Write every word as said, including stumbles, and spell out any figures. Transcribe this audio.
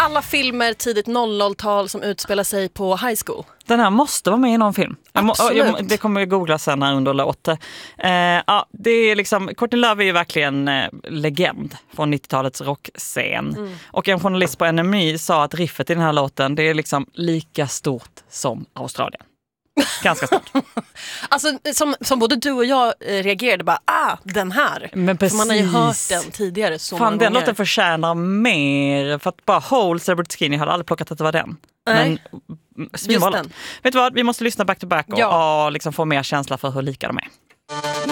alla filmer tidigt noll noll-tal som utspelar sig på high school. Den här måste vara med i någon film. Jag må, jag, det kommer jag googla sen här under låt. Eh, ja, det är liksom, Courtney Love är ju verkligen eh, legend från nittiotalets rockscen. Mm. Och en journalist på N M E sa att riffet i den här låten, det är liksom lika stort som Australien. Ganska stort. Alltså som, som både du och jag eh, reagerade bara, ah, den här. Men precis. För man har ju hört den tidigare så Fan, många den gånger. låten förtjänar mer. För att bara Whole Celebrity Skinny, jag hade aldrig plockat att det var den. Nej. Men just den. Vet du vad, vi måste lyssna back to back och, ja. och liksom få mer känsla för hur lika de är.